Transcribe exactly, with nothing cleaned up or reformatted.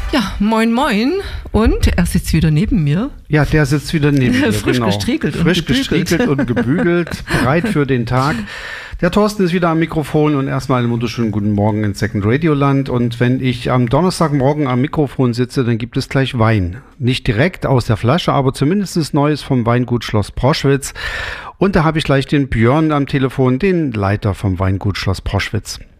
Ja, moin moin. Und er sitzt wieder neben mir. Ja, der sitzt wieder neben mir. Frisch genau. gestriegelt und Frisch gebügelt. gestriegelt und gebügelt, bereit für den Tag. Der Thorsten ist wieder am Mikrofon und erstmal einen wunderschönen guten Morgen in Second Radio Land. Und wenn ich am Donnerstagmorgen am Mikrofon sitze, dann gibt es gleich Wein. Nicht direkt aus der Flasche, aber zumindest Neues vom Weingut Schloss Proschwitz. Und da habe ich gleich den Björn am Telefon, den Leiter vom Weingut Schloss Proschwitz.